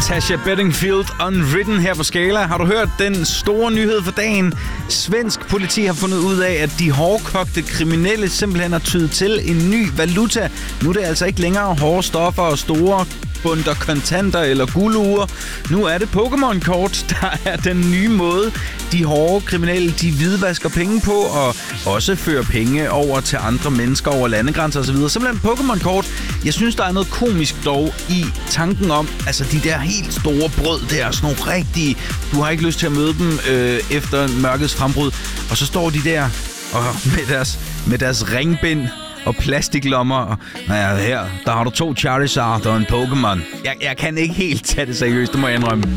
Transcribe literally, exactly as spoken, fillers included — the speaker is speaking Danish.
Natasha Bedingfield, Unwritten her på Skala. Har du hørt den store nyhed for dagen? Svensk politi har fundet ud af, at de hårdkogte kriminelle simpelthen har tydet til en ny valuta. Nu er det altså ikke længere hårde stoffer og store bunter kontanter eller guldure. Nu er det Pokémon-kort, der er den nye måde, de hårde kriminelle, de hvidvasker penge på, og også fører penge over til andre mennesker over landegrænser osv. Simpelthen Pokémon-kort. Jeg synes, der er noget komisk dog i tanken om, altså de der helt store brød der, sådan nogle rigtige, du har ikke lyst til at møde dem øh, efter mørkets frembrud, og så står de der og med deres, med deres ringbind og plastiklommer, og naja, her, der har du to Charizard og en Pokémon. Jeg, jeg kan ikke helt tage det seriøst, det må jeg indrømme.